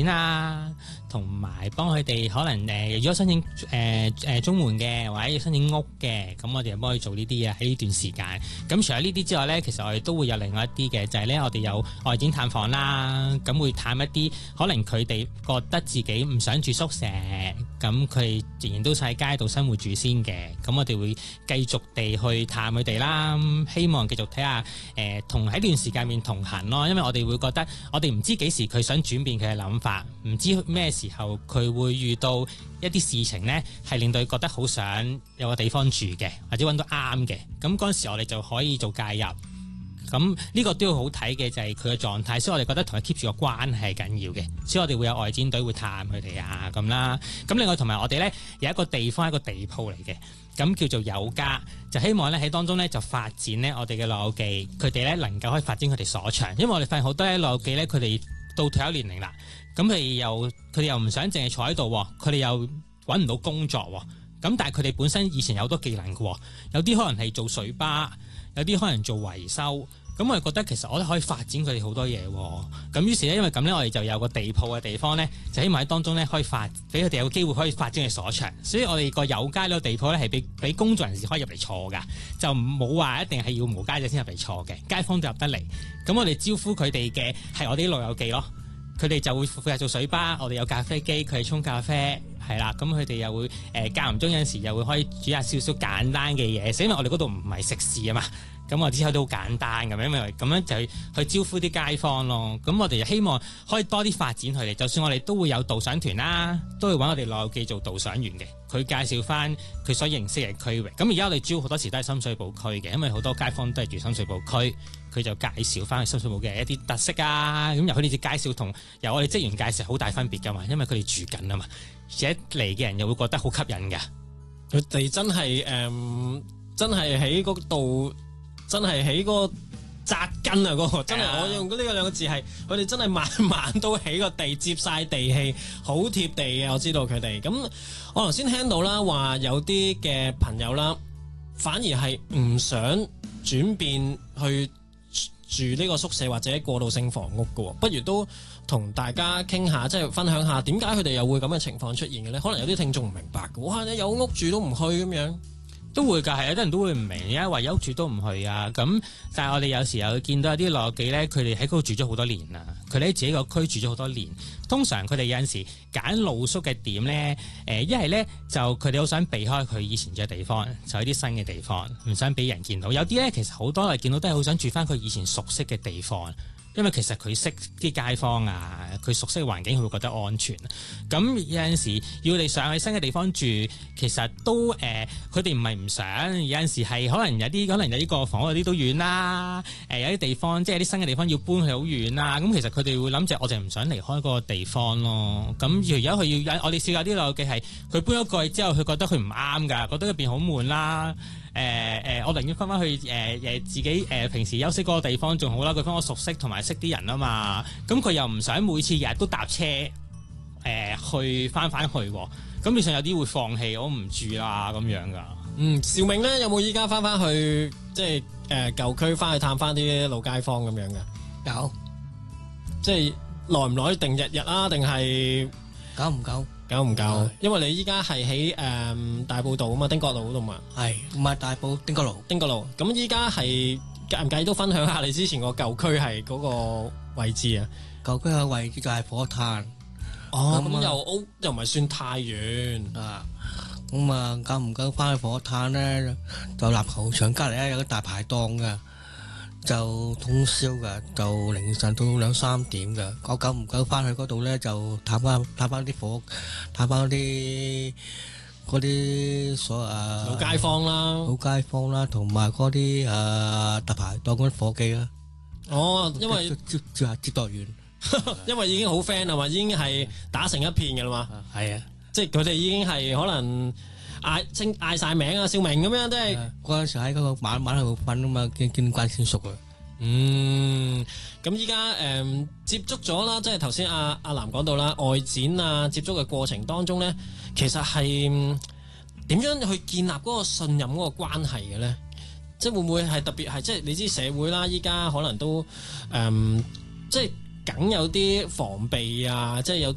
啊，同埋幫佢哋可能如果申請綜援嘅或者要申請屋嘅，咁我哋就幫佢做呢啲啊喺呢段時間。咁除咗呢啲之外咧，其實我哋都會有另外一啲嘅，就係咧我哋有外展探訪啦，咁會探一啲可能佢哋覺得自己唔想住宿舍，咁佢仍然都喺街度生活住先嘅，咁我哋會繼續地去探佢哋啦，希望繼續睇下同喺呢段時間面同行咯，因為我哋會覺得我哋唔知幾時佢想轉變佢嘅諗法，唔知咩時候佢會遇到一啲事情呢，係令到佢覺得好想有個地方住嘅，或者揾到啱嘅，咁嗰陣時我哋就可以做介入。咁呢個都要好睇嘅就係佢嘅狀態，所以我哋覺得同佢 keep 住個關係係緊要嘅，所以我哋會有外展隊會探佢哋啊咁啦。咁另外同埋我哋呢，有一個地方係一個地鋪嚟嘅，咁叫做有家，就希望呢喺當中呢，就發展呢我哋嘅老友記，佢哋呢能夠可以發展佢哋所長，因為我哋發現好多老友記呢，佢哋到退休年齡啦，咁佢哋又唔想淨係坐喺度，佢哋又揾唔到工作，咁但係佢哋本身以前有好多技能嘅，有啲可能係做水吧，有啲可能做維修。咁我哋覺得其實我哋可以發展佢哋好多嘢，咁於是咧，因為咁咧，我哋就有個地鋪嘅地方咧，就希望喺當中咧可以俾佢哋有機會可以發展佢所長。所以我哋個有街呢個地鋪咧係俾工作人士可以入嚟坐噶，就冇話一定係要無家者先入嚟坐嘅，街坊都入得嚟。咁我哋招呼佢哋嘅係我哋啲老友記咯，佢哋就會負責做水吧，我哋有咖啡機，佢哋沖咖啡。係啦，咁佢哋又會間唔中有陣時又會可以煮下少少簡單嘅嘢，因為我哋嗰度唔係食肆啊嘛，咁我之後都好簡單咁樣，因為咁樣就去招呼啲街坊咯。咁我哋希望可以多啲發展佢哋，就算我哋都會有導賞團啦，都會揾我哋老友記做導賞員嘅，佢介紹翻佢所認識嘅區域。咁而家我哋主要好多時都係深水埗區嘅，因為好多街坊都係住深水埗區，佢就介紹翻去深水埗嘅一啲特色啊，咁由佢哋介紹同由我哋職員介紹好大分別噶嘛，因為佢哋住緊啊嘛。而且嚟嘅人又會覺得好吸引嘅， 佢哋真係真係喺嗰度，真係喺嗰個紮根啊！嗰個真係我用呢個兩個字係，佢哋真係晚晚都起個地，接晒地氣，好貼地嘅。我知道佢哋咁，我頭先聽到啦，話有啲嘅朋友啦，反而係唔想轉變去住呢個宿舍或者過渡性房屋嘅，不如都同大家傾下，即係分享下點解佢哋又會咁嘅情況出現嘅咧？可能有啲聽眾唔明白嘅，哇！你有屋住都唔去咁樣。 都會㗎，係有啲人都會唔明，而家話有屋住都唔去啊！咁但係我哋有時候見到有啲老友記咧，佢哋喺嗰度住咗好多年啦，佢哋喺自己個區住咗好多年。通常佢哋有陣時揀露宿嘅點咧，一係咧就佢哋好想避開佢以前嘅地方，就喺啲新嘅地方，唔想俾人見到。有啲咧其實好多我見到都係好想住翻佢以前熟悉嘅地方。因為其實佢識啲街坊啊，佢熟悉嘅環境，佢會覺得安全。咁有陣時要你上去新嘅地方住，其實都佢哋唔係唔想。有陣時係可能有啲個房嗰啲都遠啦。有啲地方即係啲新嘅地方要搬去好遠啦。咁其實佢哋會諗住，我就唔想離開嗰個地方咯。咁而家佢要我哋試過啲老友記係佢搬咗過去之後，佢覺得佢唔啱㗎，覺得入邊好悶啦。我寧願翻返去自己平時休息嗰個地方仲好啦，佢翻我熟悉同埋識啲人啊嘛，咁佢又唔想每次日日都搭車去翻去，咁變相有啲會放棄，我唔住啦咁樣噶。 兆銘咧有冇依家翻去即係舊區翻去探翻啲老街坊咁樣嘅？ 有， 即係耐唔耐定日日啊？定係久唔久？ 久唔久？因為你依家係喺大埔道啊嘛，丁角路嗰度嘛。 係唔係大埔丁角路？ 丁角路。咁依家係介唔介意都分享下你之前個舊區係嗰個位置啊？ 舊區嘅位置就係火炭。 哦，咁又唔係算太遠啊。咁啊，久唔久翻去火炭咧，就籃球場隔離咧有個大排檔㗎，就通宵㗎，就凌晨到2-3點㗎。我久唔久翻去嗰度咧，就探翻啲火，探翻啲嗰啲老街坊啦， 同埋嗰啲大排檔嗰啲伙計啦。 哦，因為接待員， 因為已經好 friend 係嘛，已經係打成一片嘅啦嘛。 係啊。 即係佢哋已經係可能嗌晒名啊，少明咁樣，即係嗰陣時喺嗰個晚喺度瞓啊嘛，見慣先熟啊。 咁依家接觸咗啦，即係頭先阿南講到啦，外展啊接觸嘅過程當中咧，其實係點樣去建立嗰個信任嗰個關係嘅咧？即係會唔會係特別係即係你知社會啦，依家可能都即係梗有啲防備啊，即係有啲